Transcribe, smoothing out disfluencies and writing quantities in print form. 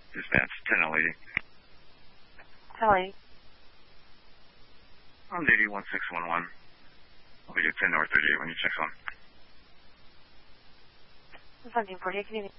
Dispatch, 1080. 1080. On duty, 1611. I'll be at 10 North 38 when you check on. 1748, can you